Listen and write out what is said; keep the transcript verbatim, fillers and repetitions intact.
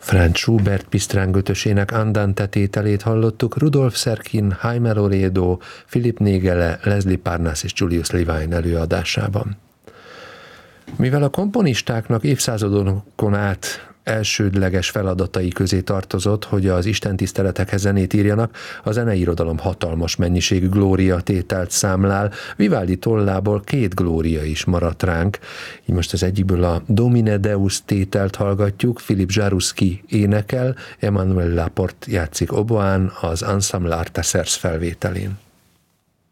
Franz Schubert pisztrángötösének Andante tételét hallottuk, Rudolf Serkin, Jaime Loredo, Philip Négele, Leslie Parnas és Julius Levine előadásában. Mivel a komponistáknak évszázadokon át elsődleges feladatai közé tartozott, hogy az istentiszteletekhez zenét írjanak, a zeneirodalom hatalmas mennyiségű glória tételt számlál, Vivaldi tollából két glória is maradt ránk. Így most az egyikből a Domine Deus tételt hallgatjuk, Philip Jaruski énekel, Emmanuel Laporte játszik oboán az Ensemble Artaserse felvételén.